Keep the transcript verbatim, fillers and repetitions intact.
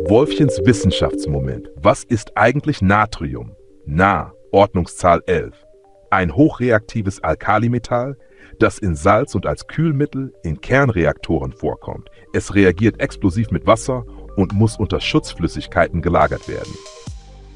Wolfchens Wissenschaftsmoment. Was ist eigentlich Natrium? Na, Ordnungszahl elf. Ein hochreaktives Alkalimetall, das in Salz und als Kühlmittel in Kernreaktoren vorkommt. Es reagiert explosiv mit Wasser und muss unter Schutzflüssigkeiten gelagert werden.